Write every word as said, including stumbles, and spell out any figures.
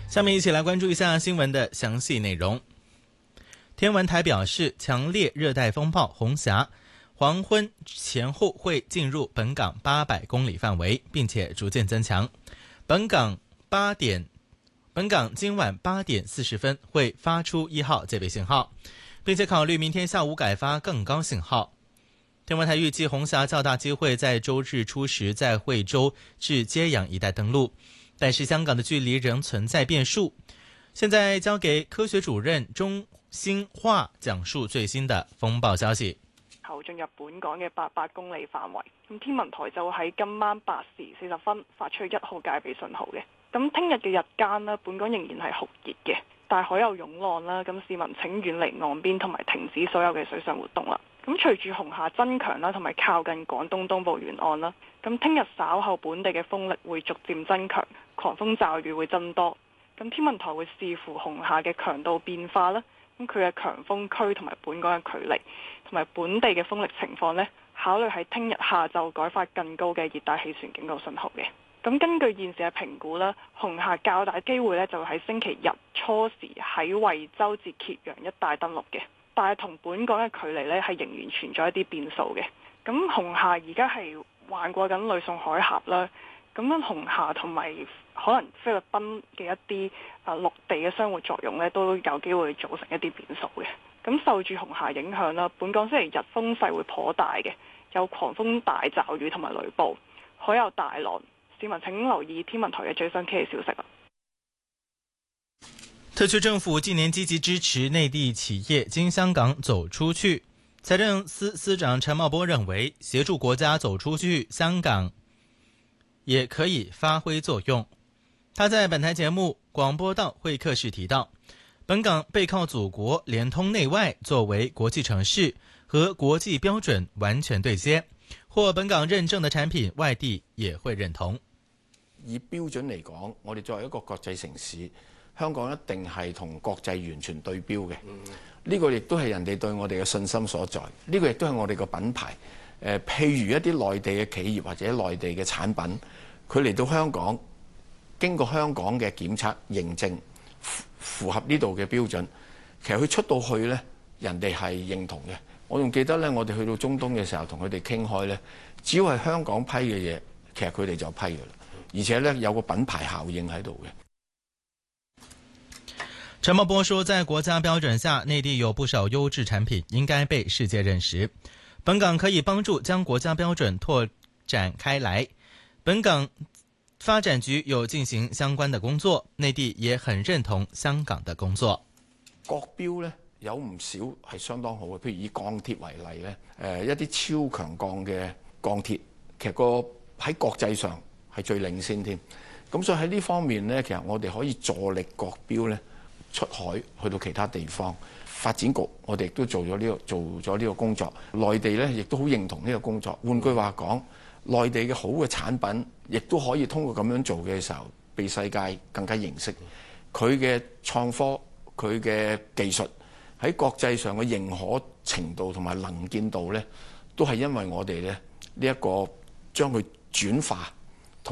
下面一起来关注一下新闻的详细内容。天文台表示，强烈热带风暴红霞黄昏前后会进入本港八百公里范围，并且逐渐增强。本港八点，本港今晚八点四十分会发出一号戒备信号，并且考虑明天下午改发更高信号。天文台预计红霞较大机会在周日初时在惠州至揭阳一带登陆，但是香港的距离仍存在变数。现在交给科学主任钟興華講述最新的風暴消息。 後進入本港嘅八百公里範圍，咁天文台就喺今晚八時四十分發出一號戒備信號嘅。咁聽日嘅日間呢，本港仍然係酷熱嘅，大海有湧浪啦，咁市民請遠離岸邊同埋停止所有嘅水上活動啦。咁隨住紅霞增強啦，同埋靠近廣東東部沿岸啦，咁聽日稍後本地嘅風力會逐漸增強，狂風驟雨會增多。咁天文台會視乎紅霞嘅強度變化啦，咁佢嘅強風區同埋本港嘅距離同埋本地嘅風力情況呢，考慮喺聽日下晝改發更高嘅熱帶氣旋警告信號嘅。咁根據現時嘅評估啦，紅霞較大機會呢就喺星期日初時喺惠州至揭陽一帶登陸嘅，但係同本港嘅距離呢係仍然存在一啲變數嘅。咁紅霞而家係橫過緊呂宋海峽啦，咁樣紅霞同埋可能菲律賓嘅一啲啊陸地嘅相互作用呢，都有機會造成一啲變數嘅。咁受住紅霞影響啦，本港星期日風勢會頗大嘅，有狂風大驟雨同埋雷暴，海有大浪。市民請留意天文台嘅最新天氣消息。 特區政府近年積極支持內地企業經香港走出去。財政司司長陳茂波認為，協助國家走出去，香港也可以發揮作用。他在本台節目廣播道會客室提到，本港背靠祖國，連通內外，作為國際城市，和國際標準完全對接，獲本港認證的產品，外地也會認同。 以標準嚟講，我哋作為一個國際城市，香港一定係同國際完全對標嘅。呢、嗯、個亦都係人哋對我哋嘅信心所在。呢、這個亦都係我哋嘅品牌。誒、呃，譬如一啲內地嘅企業或者內地嘅產品，佢嚟到香港，經過香港嘅檢測認證，符合呢度嘅標準，其實佢出到去呢，人哋係認同嘅。我仲記得呢，我哋去到中東嘅時候，同佢哋傾開呢，只要係香港批嘅嘢，其實佢哋就批嘅啦。而且呢，有個品牌效應喺度嘅。 陳茂波說，在國家標準下，內地有不少優質產品應該被世界認識，本港可以幫助將國家標準拓展開來。本港發展局有進行相關的工作，內地也很認同香港的工作。 國標呢，有唔少係相當好嘅，譬如以鋼鐵為例呢，誒一啲超強鋼嘅鋼鐵，其實個喺國際上係最領先添。咁所以喺呢方面呢，其實我哋可以助力國標呢出海去到其他地方。發展局我哋亦都做咗呢個做咗呢個工作，內地呢亦都好認同呢個工作。換句話講，內地嘅好嘅產品，亦都可以通過咁樣做嘅時候，被世界更加認識。佢嘅創科，佢嘅技術喺國際上嘅認可程度同埋能見度呢，都係因為我哋呢呢一個將佢轉化